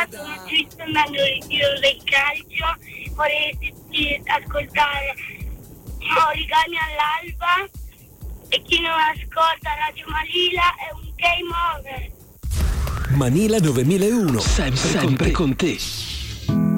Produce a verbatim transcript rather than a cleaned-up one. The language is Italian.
sono giusto andando al ritiro del calcio, vorrei sentire, ascoltare Origami all'alba e chi non ascolta Radio Manila è un game over. Manila novemilauno, sempre, sempre con te.